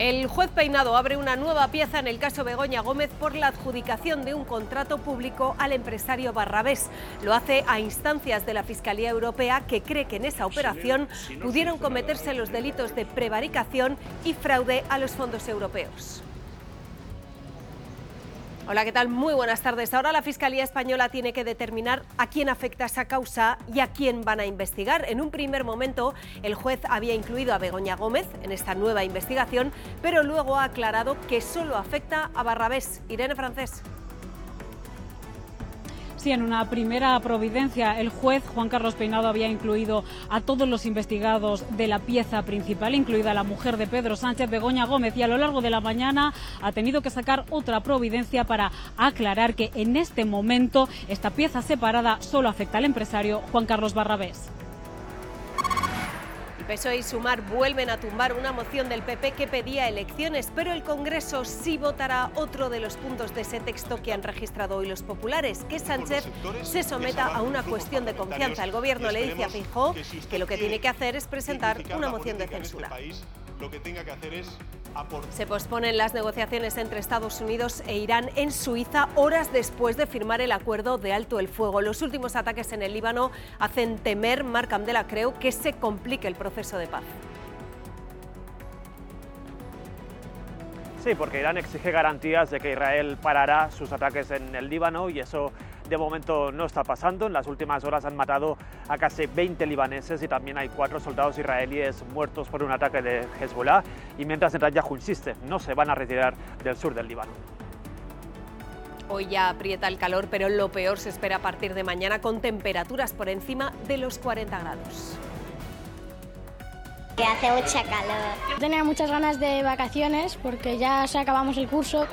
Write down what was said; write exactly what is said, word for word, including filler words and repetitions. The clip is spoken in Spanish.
El juez Peinado abre una nueva pieza en el caso Begoña Gómez por la adjudicación de un contrato público al empresario Barrabés. Lo hace a instancias de la Fiscalía Europea, que cree que en esa operación pudieron cometerse los delitos de prevaricación y fraude a los fondos europeos. Hola, ¿qué tal? Muy buenas tardes. Ahora la Fiscalía Española tiene que determinar a quién afecta esa causa y a quién van a investigar. En un primer momento, el juez había incluido a Begoña Gómez en esta nueva investigación, pero luego ha aclarado que solo afecta a Barrabés. Irene Francés. Sí, en una primera providencia, el juez Juan Carlos Peinado había incluido a todos los investigados de la pieza principal, incluida la mujer de Pedro Sánchez, Begoña Gómez, y a lo largo de la mañana ha tenido que sacar otra providencia para aclarar que en este momento esta pieza separada solo afecta al empresario Juan Carlos Barrabés. P S O E y Sumar vuelven a tumbar una moción del P P que pedía elecciones, pero el Congreso sí votará otro de los puntos de ese texto que han registrado hoy los populares, que Sánchez se someta a una cuestión de confianza. El Gobierno le dice a Feijóo que lo que tiene que hacer es presentar una moción de censura. Lo que tenga que hacer es aportar. Se posponen las negociaciones entre Estados Unidos e Irán en Suiza horas después de firmar el acuerdo de alto el fuego. Los últimos ataques en el Líbano hacen temer, Markham de la Creu, que se complique el proceso de paz. Sí, porque Irán exige garantías de que Israel parará sus ataques en el Líbano y eso de momento no está pasando. En las últimas horas han matado a casi veinte libaneses y también hay cuatro soldados israelíes muertos por un ataque de Hezbollah. Y mientras Netanyahu insiste, no se van a retirar del sur del Líbano. Hoy ya aprieta el calor, pero lo peor se espera a partir de mañana, con temperaturas por encima de los cuarenta grados. Que hace mucha calor. Tenía muchas ganas de vacaciones porque ya se acabamos el curso.